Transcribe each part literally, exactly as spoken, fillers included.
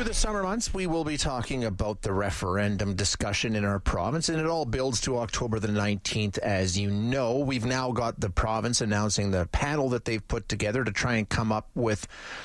Through the summer months, we will be talking about the referendum discussion in our province, and it all builds to October the nineteenth. As you know, we've now got the province announcing the panel that they've put together to try and come up with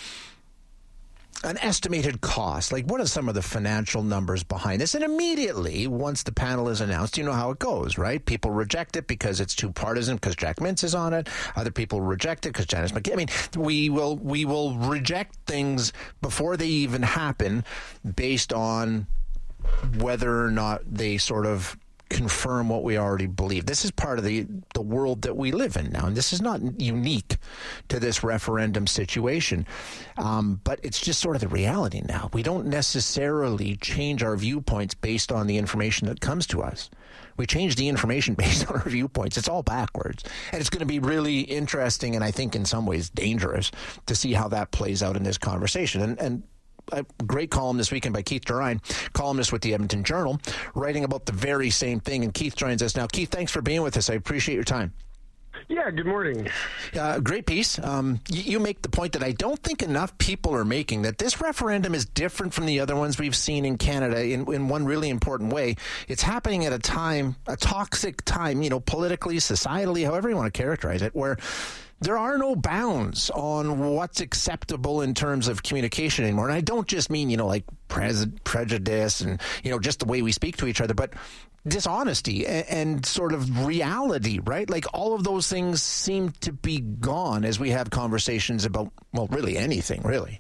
an estimated cost. Like, what are some of the financial numbers behind this? And immediately, once the panel is announced, you know how it goes, right? People reject it because it's too partisan, because Jack Mintz is on it. Other people reject it because Janice McKay. I mean, we will we will reject things before they even happen based on whether or not they sort of confirm what we already believe. This is part of the the world that we live in now, and this is not unique to this referendum situation, um, but it's just sort of the reality now. We don't necessarily change our viewpoints based on the information that comes to us. We change the information based on our viewpoints. It's all backwards, and it's going to be really interesting, and I think in some ways dangerous, to see how that plays out in this conversation. And, and a great column this weekend by Keith Durine, columnist with the Edmonton Journal, writing about the very same thing. And Keith joins us now. Keith, thanks for being with us. I appreciate your time. Yeah, good morning. Uh, great piece. Um, you, you make the point that I don't think enough people are making, that this referendum is different from the other ones we've seen in Canada in, in one really important way. It's happening at a time, a toxic time, you know, politically, societally, however you want to characterize it, where there are no bounds on what's acceptable in terms of communication anymore. And I don't just mean, you know, like pres- prejudice and, you know, just the way we speak to each other, but dishonesty and, and sort of reality, right? Like all of those things seem to be gone as we have conversations about, well, really anything, really.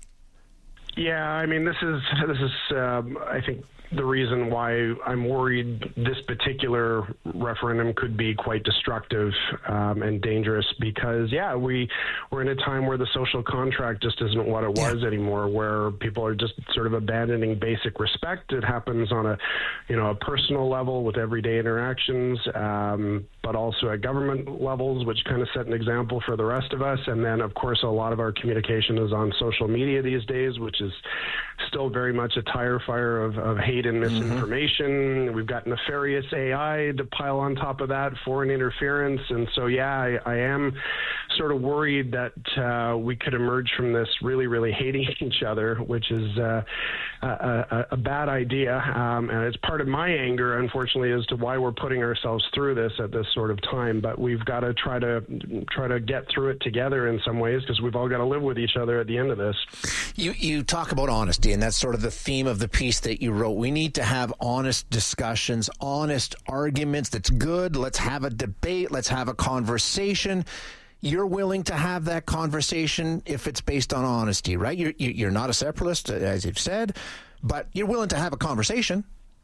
Yeah, I mean, this is, this is, um, I think, the reason why I'm worried this particular referendum could be quite destructive um, and dangerous, because, yeah, we, we're in a time where the social contract just isn't what it was yeah. anymore, where people are just sort of abandoning basic respect. It happens on a, you know, a personal level with everyday interactions, um, but also at government levels, which kind of set an example for the rest of us. And then, of course, a lot of our communication is on social media these days, which is still very much a tire fire of, of hate and misinformation. Mm-hmm. We've got nefarious A I to pile on top of that, foreign interference. And so, yeah, I, I am sort of worried that uh, we could emerge from this really, really hating each other, which is uh, a, a, a bad idea. Um, and it's part of my anger, unfortunately, as to why we're putting ourselves through this at this sort of time. But we've got to try to try to get through it together in some ways, because we've all got to live with each other at the end of this. You, you talk about honesty, and that's sort of the theme of the piece that you wrote. We need to have honest discussions, honest arguments. That's good. Let's have a debate. Let's have a conversation. You're willing to have that conversation if it's based on honesty, right? You're, you're not a separatist, as you've said, but you're willing to have a conversation.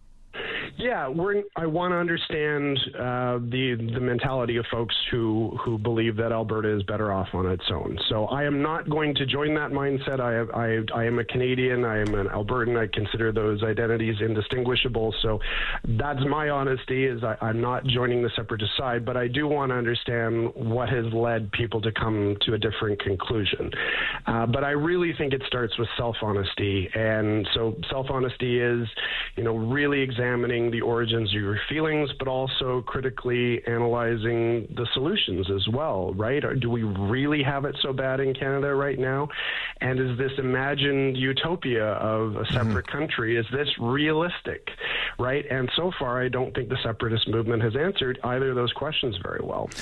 Yeah, we're, I want to understand uh, the the mentality of folks who, who believe that Alberta is better off on its own. So I am not going to join that mindset. I, I, I am a Canadian. I am an Albertan. I consider those identities indistinguishable. So that's my honesty, is I, I'm not joining the separatist side, but I do want to understand what has led people to come to a different conclusion. Uh, but I really think it starts with self-honesty. And so self-honesty is, you know, really examining the origins of your feelings, but also critically analyzing the solutions as well, right? Or do we really have it so bad in Canada right now? And is this imagined utopia of a separate mm-hmm. country, is this realistic, right? And so far, I don't think the separatist movement has answered either of those questions very well.